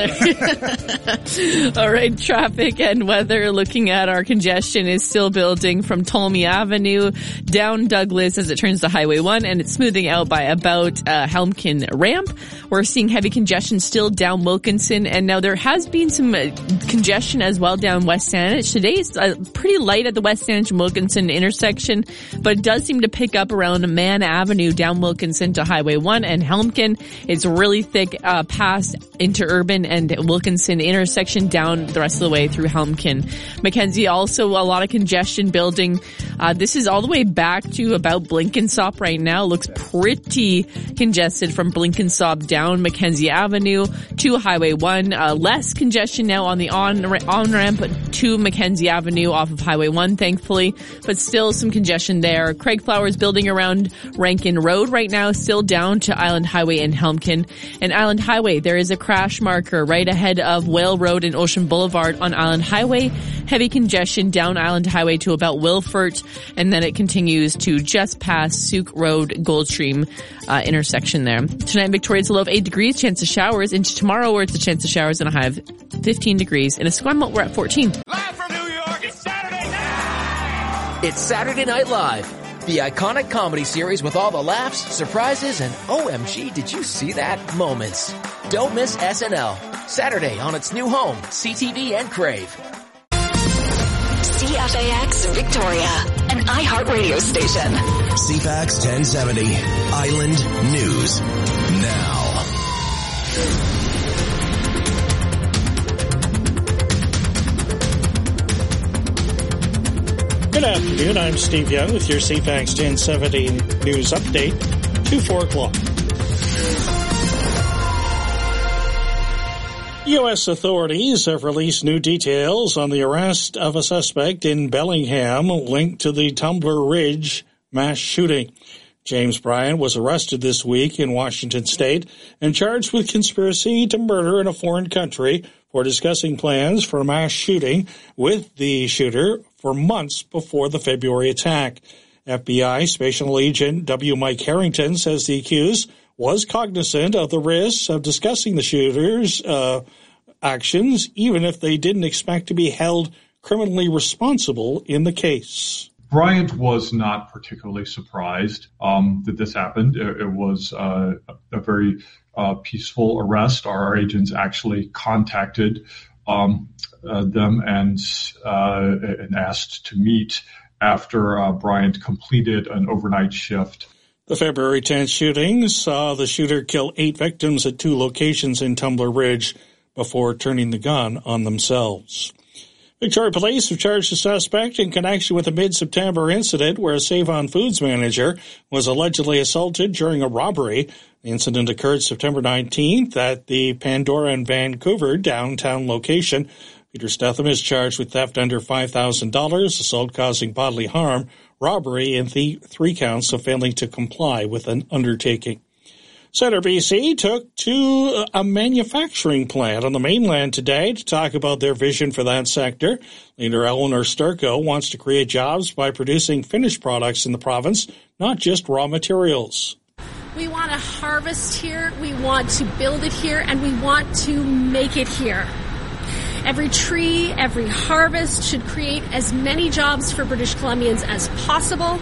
There. All right, traffic and weather. Looking at our congestion is still building from Ptolemy Avenue down Douglas as it turns to Highway one, and it's smoothing out by about uh, Helmkin Ramp. We're seeing heavy congestion still down Wilkinson, and now there has been some congestion as well down West Saanich. Today is uh, pretty light at the West Saanich and Wilkinson intersection, but it does seem to pick up around Mann Avenue down Wilkinson to Highway one and Helmkin. It's really thick uh, past Interurban and Wilkinson intersection down the rest of the way through Helmkin. Mackenzie, also a lot of congestion building. Uh, this is all the way back to about Blenkinsop right now. Looks pretty congested from Blenkinsop down Mackenzie Avenue to Highway one. Uh, less congestion now on the on, on ramp to Mackenzie Avenue off of Highway one, thankfully, but still some congestion there. Craig Flowers building around Rankin Road right now, still down to Island Highway in Helmkin. And Island Highway, there is a crash marker right ahead of Whale Road and Ocean Boulevard on Island Highway. Heavy congestion down Island Highway to about Wilfort, and then it continues to just past Souk Road, Goldstream uh, intersection there. Tonight in Victoria, it's a low of eight degrees, chance of showers. Into tomorrow, where it's a chance of showers and a high of fifteen degrees. In Esquimalt, we're at fourteen. Live from New York, it's Saturday night! It's Saturday Night Live, the iconic comedy series with all the laughs, surprises, and O M G, did you see that moments. Don't miss S N L, Saturday on its new home, C T V and Crave. C F A X Victoria, an iHeartRadio station. C F A X ten seventy, Island News Now. Good afternoon, I'm Steve Young with your C F A X ten seventy news update to four o'clock. U S authorities have released new details on the arrest of a suspect in Bellingham linked to the Tumbler Ridge mass shooting. James Bryan was arrested this week in Washington State and charged with conspiracy to murder in a foreign country for discussing plans for a mass shooting with the shooter for months before the February attack. F B I Special Agent W. Mike Harrington says the accused was cognizant of the risks of discussing the shooter's uh, actions, even if they didn't expect to be held criminally responsible in the case. Bryant was not particularly surprised um, that this happened. It, it was uh, a very uh, peaceful arrest. Our agents actually contacted um, uh, them and uh, and asked to meet after uh, Bryant completed an overnight shift. The February tenth shooting saw the shooter kill eight victims at two locations in Tumbler Ridge before turning the gun on themselves. Victoria Police have charged a suspect in connection with a mid-September incident where a Save-On Foods manager was allegedly assaulted during a robbery. The incident occurred September nineteenth at the Pandora and Vancouver downtown location. Peter Stetham is charged with theft under five thousand dollars, assault causing bodily harm, robbery, and the three counts of failing to comply with an undertaking. Centre B C took to a manufacturing plant on the mainland today to talk about their vision for that sector. Leader Eleanor Sturko wants to create jobs by producing finished products in the province, not just raw materials. We want to harvest here, we want to build it here, and we want to make it here. Every tree, every harvest should create as many jobs for British Columbians as possible.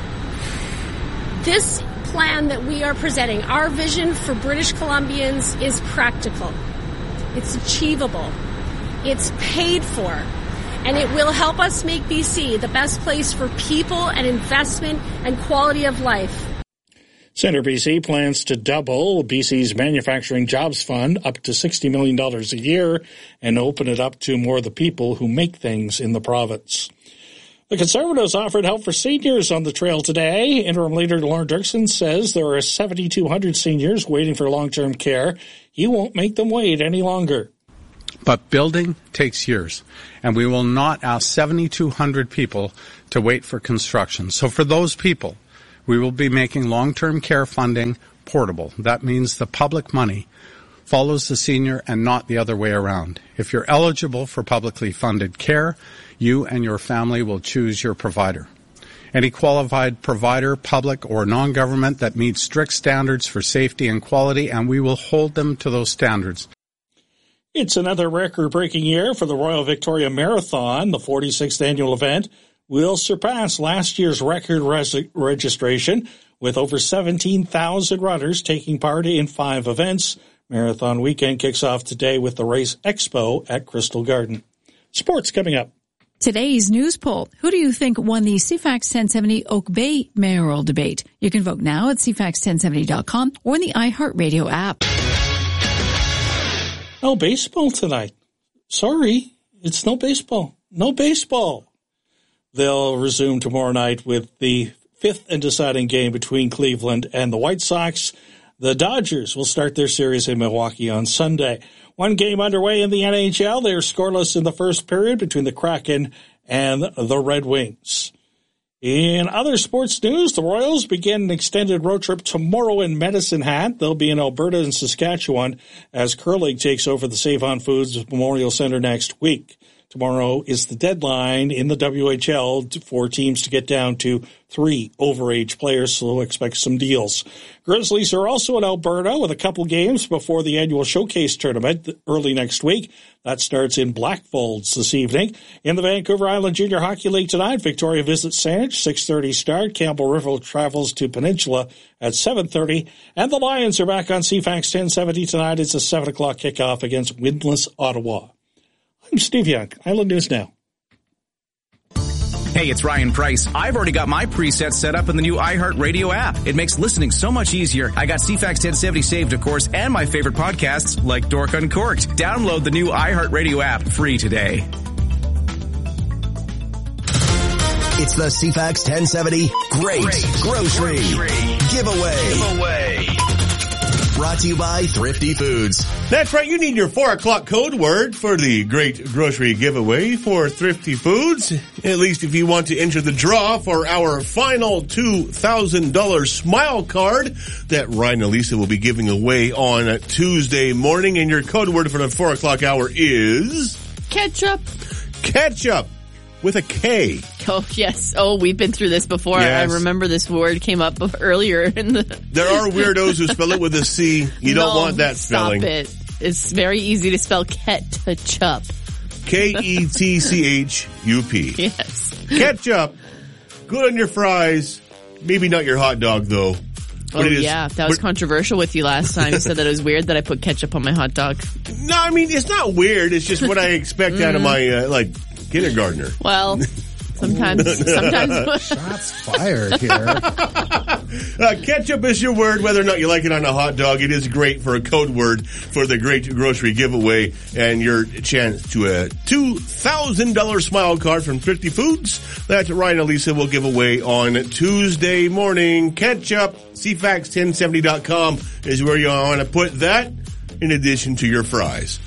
This plan that we are presenting, our vision for British Columbians, is practical. It's achievable. It's paid for. And it will help us make B C the best place for people and investment and quality of life. Centre B C plans to double B C's Manufacturing Jobs Fund up to sixty million dollars a year and open it up to more of the people who make things in the province. The Conservatives offered help for seniors on the trail today. Interim Leader Lorne Dirksen says there are seven thousand two hundred seniors waiting for long-term care. He won't make them wait any longer. But building takes years, and we will not ask seven thousand two hundred people to wait for construction. So for those people, we will be making long-term care funding portable. That means the public money follows the senior and not the other way around. If you're eligible for publicly funded care, you and your family will choose your provider. Any qualified provider, public or non-government, that meets strict standards for safety and quality, and we will hold them to those standards. It's another record-breaking year for the Royal Victoria Marathon. The forty-sixth annual event will surpass last year's record res- registration with over seventeen thousand runners taking part in five events. Marathon weekend kicks off today with the Race Expo at Crystal Garden. Sports coming up. Today's news poll. Who do you think won the C FAX ten seventy Oak Bay mayoral debate? You can vote now at C FAX ten seventy dot com or in the iHeartRadio app. No baseball tonight. Sorry, it's no baseball. No baseball. They'll resume tomorrow night with the fifth and deciding game between Cleveland and the White Sox. The Dodgers will start their series in Milwaukee on Sunday. One game underway in the N H L. They are scoreless in the first period between the Kraken and the Red Wings. In other sports news, the Royals begin an extended road trip tomorrow in Medicine Hat. They'll be in Alberta and Saskatchewan as Curling takes over the Save-On Foods Memorial Centre next week. Tomorrow is the deadline in the W H L for teams to get down to three overage players, so expect some deals. Grizzlies are also in Alberta with a couple games before the annual Showcase tournament early next week. That starts in Blackfolds this evening. In the Vancouver Island Junior Hockey League tonight, Victoria visits Saanich, six thirty start. Campbell River travels to Peninsula at seven thirty. And the Lions are back on C FAX ten seventy tonight. It's a seven o'clock kickoff against windless Ottawa. I'm Steve Young, Island News Now. Hey, it's Ryan Price. I've already got my presets set up in the new iHeartRadio app. It makes listening so much easier. I got C FAX ten seventy saved, of course, and my favorite podcasts like Dork Uncorked. Download the new iHeartRadio app free today. It's the C FAX ten seventy Great, Great Grocery, Grocery Giveaway. Giveaway. Brought to you by Thrifty Foods. That's right. You need your four o'clock code word for the Great Grocery Giveaway for Thrifty Foods. At least if you want to enter the draw for our final two thousand dollars smile card that Ryan and Lisa will be giving away on Tuesday morning. And your code word for the four o'clock hour is... Ketchup. Ketchup. With a K. Oh, yes. Oh, we've been through this before. Yes. I remember this word came up earlier in the... There are weirdos who spell it with a C. You no, don't want that spelling. Stop it. It's very easy to spell ketchup. K E T C H U P. Yes. Ketchup. Good on your fries. Maybe not your hot dog, though. Oh, is, yeah. That was controversial with you last time. You said that it was weird that I put ketchup on my hot dog. No, I mean, it's not weird. It's just what I expect mm. out of my, uh, like... kindergartner. Well, sometimes, sometimes. Shots fired here. uh, ketchup is your word, whether or not you like it on a hot dog. It is great for a code word for the Great Grocery Giveaway and your chance to a two thousand dollars smile card from Thrifty Foods that Ryan and Lisa will give away on Tuesday morning. Ketchup, C FAX ten seventy dot com is where you want to put that in addition to your fries.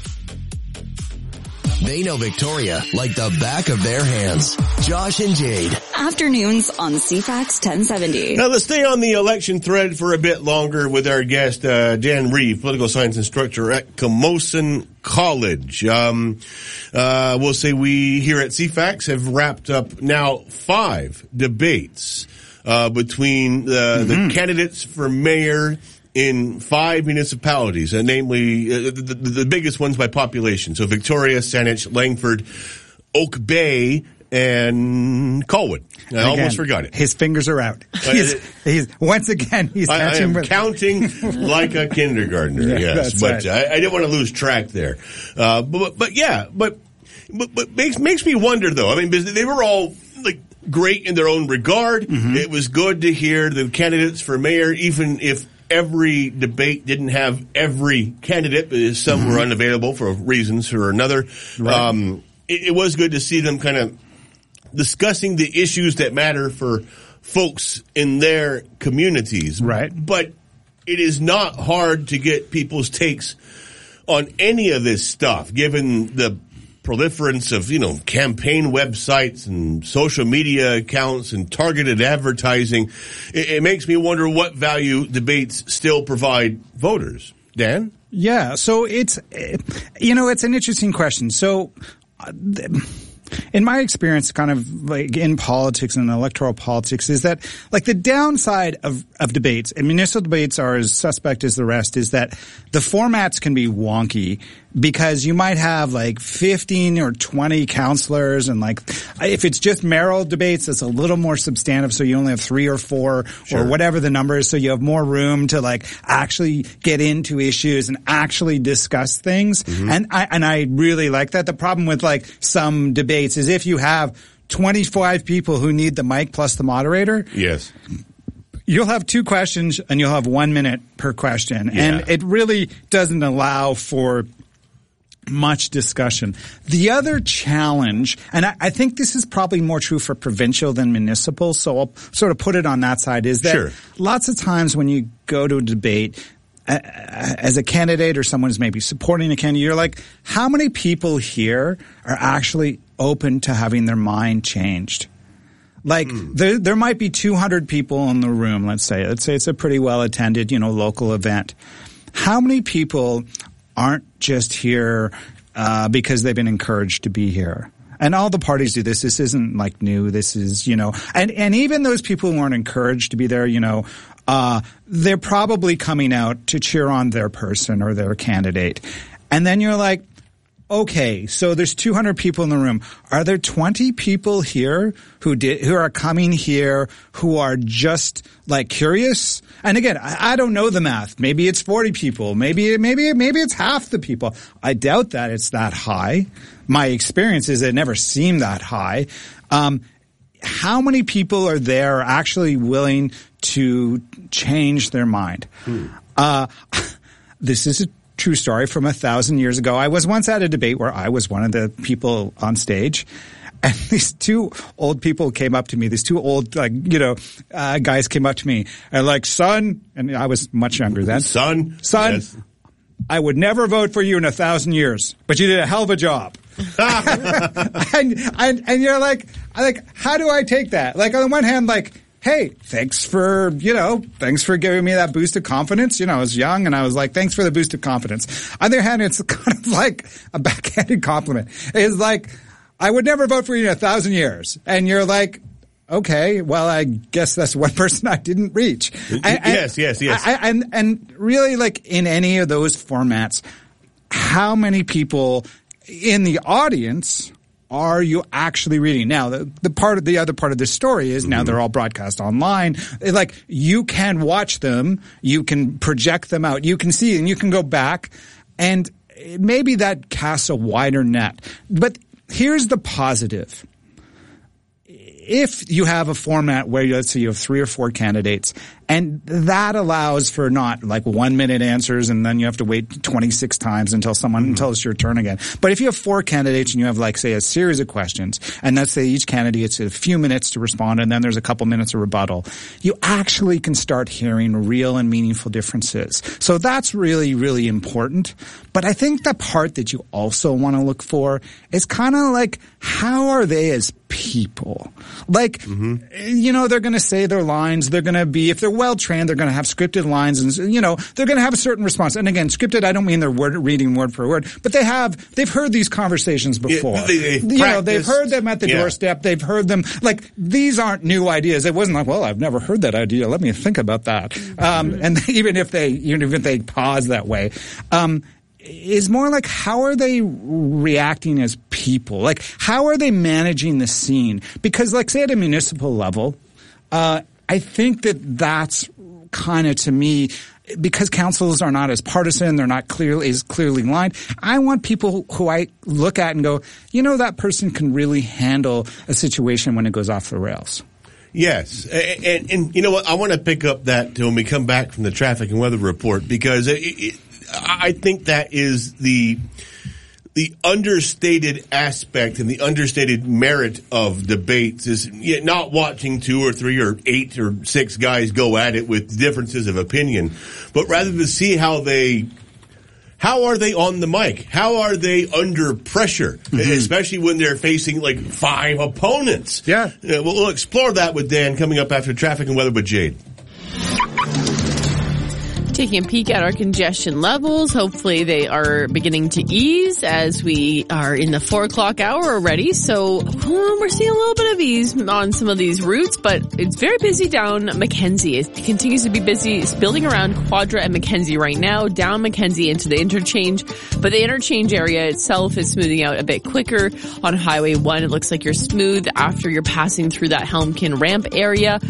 They know Victoria like the back of their hands. Josh and Jade. Afternoons on C FAX ten seventy. Now let's stay on the election thread for a bit longer with our guest, uh, Dan Reeve, political science instructor at Camosun College. Um, uh, we'll say we here at C FAX have wrapped up now five debates, uh, between the, mm-hmm. the candidates for mayor in five municipalities, uh, namely uh, the, the, the biggest ones by population. So Victoria, Saanich, Langford, Oak Bay, and Colwood. I Again, almost forgot it. His fingers are out. He's, he's once again he's I, I catching am with counting like a kindergartner. Yeah, yes, that's but right. I, I didn't want to lose track there. Uh, but, but yeah, but but, but makes makes me wonder though. I mean, because they were all like great in their own regard. Mm-hmm. It was good to hear the candidates for mayor, even if every debate didn't have every candidate, because some mm-hmm. were unavailable for reasons or another. Right. Um, it, it was good to see them kind of discussing the issues that matter for folks in their communities. Right. But it is not hard to get people's takes on any of this stuff, given the proliferance of, you know, campaign websites and social media accounts and targeted advertising. It, it makes me wonder what value debates still provide voters. Dan? Yeah, so it's, you know, it's an interesting question. So, uh, in my experience, kind of like in politics and electoral politics, is that like the downside of, of debates, and municipal debates are as suspect as the rest, is that the formats can be wonky because you might have like fifteen or twenty counselors, and like if it's just mayoral debates, it's a little more substantive, so you only have three or four sure. or whatever the number is, so you have more room to like actually get into issues and actually discuss things. Mm-hmm. And I and I really like that. The problem with like some debates is if you have twenty-five people who need the mic plus the moderator. Yes. You'll have two questions and you'll have one minute per question. Yeah. And it really doesn't allow for much discussion. The other challenge, and I, I think this is probably more true for provincial than municipal, so I'll sort of put it on that side, is that sure. lots of times when you go to a debate, uh, as a candidate or someone who's maybe supporting a candidate, you're like, how many people here are actually open to having their mind changed? Like, mm. there, there might be two hundred people in the room, let's say. Let's say it's a pretty well-attended, you know, local event. How many people aren't just here uh because they've been encouraged to be here? And all the parties do this. This isn't like new. This is, you know, and, and even those people who aren't encouraged to be there, you know, uh they're probably coming out to cheer on their person or their candidate. And then you're like, okay, so there's two hundred people in the room. Are there twenty people here who did, who are coming here who are just like curious? And again, I, I don't know the math. Maybe it's forty people. Maybe, maybe, maybe it's half the people. I doubt that it's that high. My experience is it never seemed that high. Um, how many people are there actually willing to change their mind? Hmm. Uh, this is a true story from a thousand years ago. I was once at a debate where I was one of the people on stage, and these two old people came up to me. These two old, like, you know, uh, guys came up to me and like, son, and I was much younger then. Son, son, yes. I would never vote for you in a thousand years, but you did a hell of a job. and, and and you're like, like, how do I take that? Like, on the one hand, like, hey, thanks for, you know, thanks for giving me that boost of confidence. You know, I was young and I was like, thanks for the boost of confidence. On the other hand, it's kind of like a backhanded compliment. It's like, I would never vote for you in a thousand years. And you're like, okay, well, I guess that's one person I didn't reach. And, yes, yes, yes. I, and, and really, like, in any of those formats, how many people in the audience are you actually reading? Now, the, the part of the other part of this story is mm-hmm. now they're all broadcast online. Like, you can watch them, you can project them out, you can see, and you can go back, and maybe that casts a wider net. But here's the positive. If you have a format where, let's say, you have three or four candidates, and that allows for not like one minute answers and then you have to wait twenty-six times until someone, mm-hmm. until it's your turn again. But if you have four candidates and you have, like, say, a series of questions, and let's say each candidate gets a few minutes to respond and then there's a couple minutes of rebuttal, you actually can start hearing real and meaningful differences. So that's really, really important. But I think the part that you also want to look for is kind of like, how are they as people? Like, mm-hmm. you know, they're going to say their lines. They're going to be, if they're well trained, they're going to have scripted lines, and, you know, they're going to have a certain response. And again, scripted, I don't mean they're word, reading word for word, but they have, they've heard these conversations before. Yeah, they, you know, they've heard them at the yeah. doorstep. They've heard them, like, these aren't new ideas. It wasn't like, well, I've never heard that idea. Let me think about that. Um, and even if they, even if they pause that way, um, is more like, how are they reacting as people? Like, how are they managing the scene? Because, like, say at a municipal level, uh, I think that that's kind of, to me, because councils are not as partisan, they're not clearly as clearly lined. I want people who I look at and go, you know, that person can really handle a situation when it goes off the rails. Yes, and, and, and you know what? I want to pick up that when we come back from the traffic and weather report, because it, it, I think that is the the understated aspect and the understated merit of debates is not watching two or three or eight or six guys go at it with differences of opinion, but rather to see how they, how are they on the mic? How are they under pressure, mm-hmm. especially when they're facing like five opponents? Yeah. Uh, we'll, we'll explore that with Dan coming up after traffic and weather with Jade. Taking a peek at our congestion levels. Hopefully they are beginning to ease as we are in the four o'clock hour already. So well, we're seeing a little bit of ease on some of these routes, but it's very busy down Mackenzie. It continues to be busy. It's building around Quadra and Mackenzie right now, down Mackenzie into the interchange. But the interchange area itself is smoothing out a bit quicker. On Highway one, it looks like you're smooth after you're passing through that Helmkin ramp area.